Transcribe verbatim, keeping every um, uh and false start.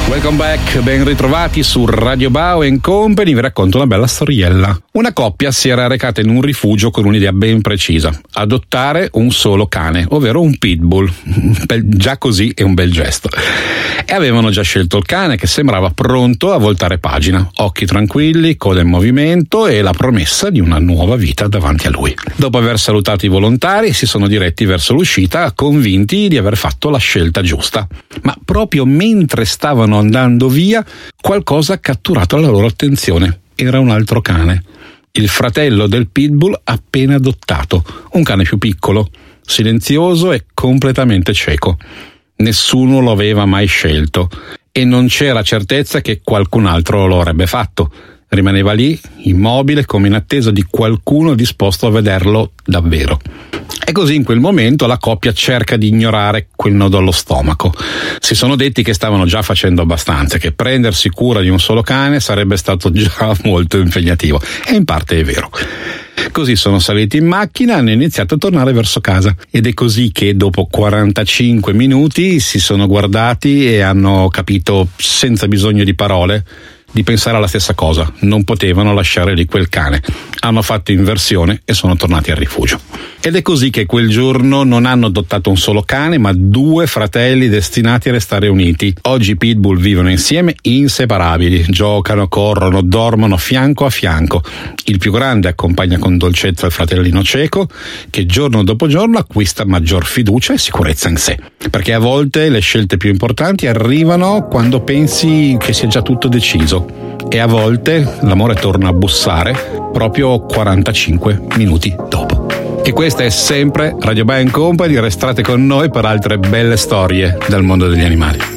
Welcome back, ben ritrovati su Radio Bao and Company. Vi racconto una bella storiella. Una coppia si era recata in un rifugio con un'idea ben precisa: adottare un solo cane, ovvero un pitbull. Già così è un bel gesto. E avevano già scelto il cane, che sembrava pronto a voltare pagina, occhi tranquilli, coda in movimento e la promessa di una nuova vita davanti a lui. Dopo aver salutato i volontari, si sono diretti verso l'uscita, convinti di aver fatto la scelta giusta. Ma proprio mentre stavano andando via, qualcosa ha catturato la loro attenzione. Era un altro cane, il fratello del pitbull appena adottato, un cane più piccolo, silenzioso e completamente cieco. Nessuno lo aveva mai scelto e non c'era certezza che qualcun altro lo avrebbe fatto. Rimaneva lì, immobile, come in attesa di qualcuno disposto a vederlo davvero. E così in quel momento la coppia cerca di ignorare quel nodo allo stomaco. Si sono detti che stavano già facendo abbastanza, che prendersi cura di un solo cane sarebbe stato già molto impegnativo. E in parte è vero. Così sono saliti in macchina e hanno iniziato a tornare verso casa. Ed è così che dopo quarantacinque minuti si sono guardati e hanno capito, senza bisogno di parole, di pensare alla stessa cosa. Non potevano lasciare lì quel cane. Hanno fatto inversione e sono tornati al rifugio. Ed è così che quel giorno non hanno adottato un solo cane, ma due fratelli destinati a restare uniti. Oggi i pitbull vivono insieme inseparabili, giocano, corrono, dormono fianco a fianco. Il più grande accompagna con dolcezza il fratellino cieco, che giorno dopo giorno acquista maggior fiducia e sicurezza in sé. Perché a volte le scelte più importanti arrivano quando pensi che sia già tutto deciso. E a volte l'amore torna a bussare proprio quarantacinque minuti dopo. E questa è sempre Radio Bao and Company. Restate con noi per altre belle storie dal mondo degli animali.